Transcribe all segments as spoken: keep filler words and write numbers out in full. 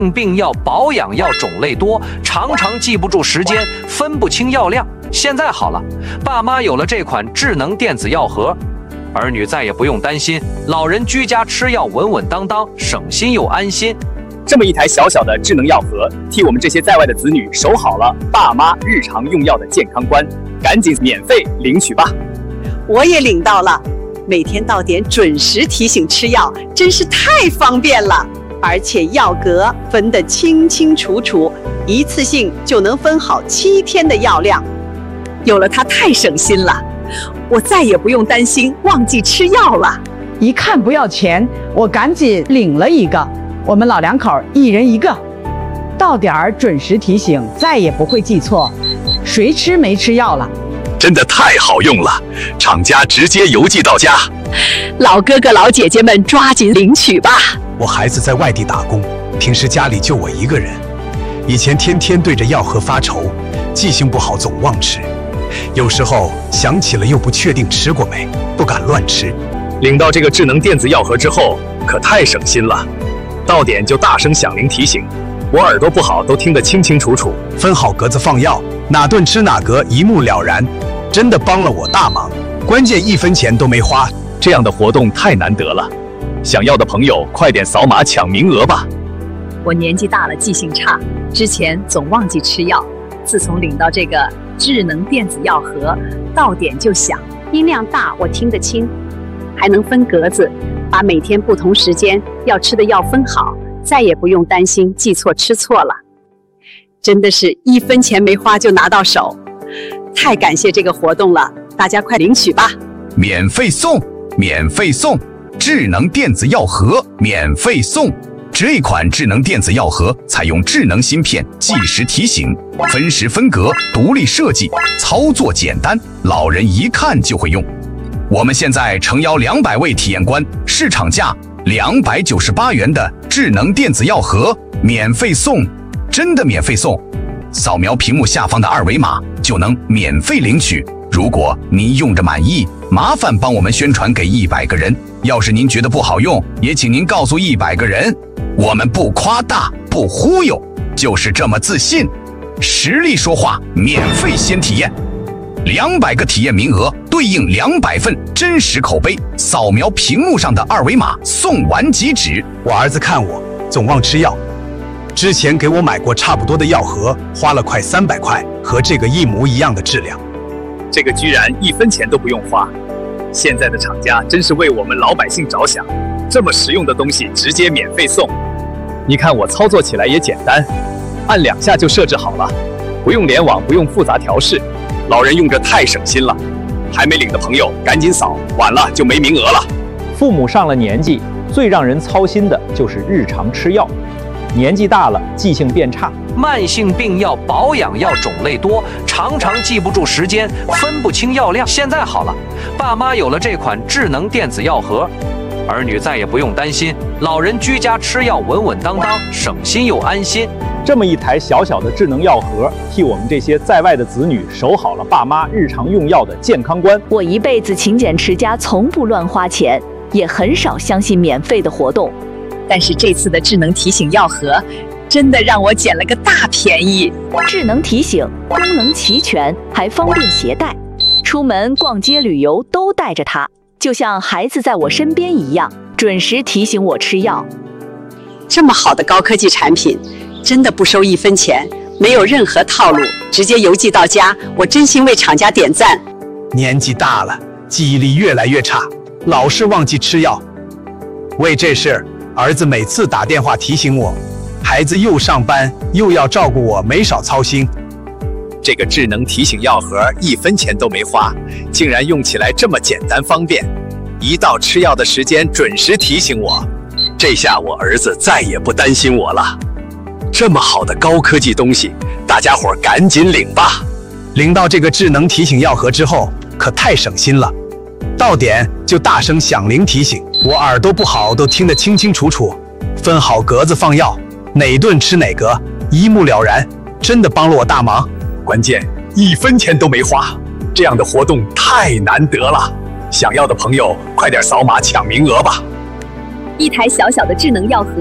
病药、保养药种类多，常常记不住时间，分不清药量。现在好了，爸妈有了这款智能电子药盒，儿女再也不用担心，老人居家吃药稳稳当当，省心又安心。 这么一台小小的智能药盒，替我们这些在外的子女守好了爸妈日常用药的健康关，赶紧免费领取吧！ 我也领到了，每天到点准时提醒吃药，真是太方便了。而且药格分得清清楚楚，一次性就能分好七天的药量。有了它太省心了，我再也不用担心忘记吃药了。 一看不要钱，我赶紧领了一个。我们老两口一人一个，到点儿准时提醒，再也不会记错谁吃没吃药了。 真的太好用了，厂家直接邮寄到家。 老哥哥老姐姐们抓紧领取吧！ 我孩子在外地打工，平时家里就我一个人，以前天天对着药盒发愁，记性不好总忘吃，有时候想起了又不确定吃过没，不敢乱吃。 领到这个智能电子药盒之后，可太省心了，到点就大声响铃提醒，我耳朵不好都听得清清楚楚。 分好格子放药，哪顿吃哪格一目了然，真的帮了我大忙，关键一分钱都没花。 这样的活动太难得了，想要的朋友快点扫码抢名额吧。 我年纪大了，记性差，之前总忘记吃药，自从领到这个智能电子药盒，到点就响，音量大，我听得清，还能分格子，把每天不同时间要吃的药分好，再也不用担心记错吃错了。真的是一分钱没花就拿到手，太感谢这个活动了，大家快领取吧！ 免费送，免费送，智能电子药盒免费送。这款智能电子药盒采用智能芯片，计时提醒，分时分格，独立设计，操作简单，老人一看就会用。我们现在诚邀两百位体验官，市场价两百九十八元的智能电子药盒免费送，真的免费送！扫描屏幕下方的二维码就能免费领取。如果您用着满意，麻烦帮我们宣传给一百个人。要是您觉得不好用，也请您告诉一百个人。我们不夸大，不忽悠，就是这么自信。实力说话，免费先体验。两百个体验名额对应两百份真实口碑，扫描屏幕上的二维码，送完即止。 我儿子看我总忘吃药，之前给我买过差不多的药盒，花了快三百块，和这个一模一样的质量。 这个居然一分钱都不用花，现在的厂家真是为我们老百姓着想，这么实用的东西直接免费送。你看我操作起来也简单，按两下就设置好了，不用联网，不用复杂调试，老人用着太省心了。还没领的朋友赶紧扫，晚了就没名额了。 父母上了年纪，最让人操心的就是日常吃药，年纪大了，记性变差， 慢性病药、保养药种类多，常常记不住时间，分不清药量。现在好了，爸妈有了这款智能电子药盒，儿女再也不用担心，老人居家吃药稳稳当当，省心又安心。 这么一台小小的智能药盒，替我们这些在外的子女守好了爸妈日常用药的健康关。 我一辈子勤俭持家，从不乱花钱，也很少相信免费的活动。 但是这次的智能提醒药盒，真的让我捡了个大便宜。 智能提醒功能齐全，还方便携带，出门逛街旅游都带着它，就像孩子在我身边一样，准时提醒我吃药。 这么好的高科技产品，真的不收一分钱，没有任何套路，直接邮寄到家，我真心为厂家点赞。 年纪大了，记忆力越来越差，老是忘记吃药。为这事，儿子每次打电话提醒我，孩子又上班又要照顾我，没少操心。 这个智能提醒药盒一分钱都没花，竟然用起来这么简单方便，一到吃药的时间准时提醒我，这下我儿子再也不担心我了。这么好的高科技东西，大家伙赶紧领吧！ 领到这个智能提醒药盒之后，可太省心了，到点就大声响铃提醒，我耳朵不好都听得清清楚楚，分好格子放药，哪顿吃哪格，一目了然，真的帮了我大忙。 关键一分钱都没花，这样的活动太难得了，想要的朋友快点扫码抢名额吧！ 一台小小的智能药盒，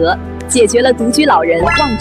解决了独居老人忘